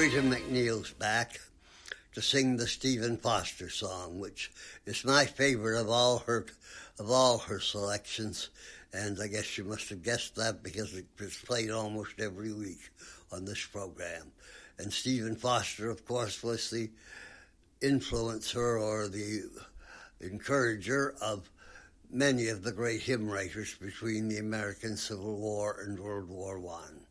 Rita McNeil's back to sing the Stephen Foster song, which is my favorite of all her selections, and I guess you must have guessed that because it was played almost every week on this program. And Stephen Foster, of course, was the influencer or the encourager of many of the great hymn writers between the American Civil War and World War I.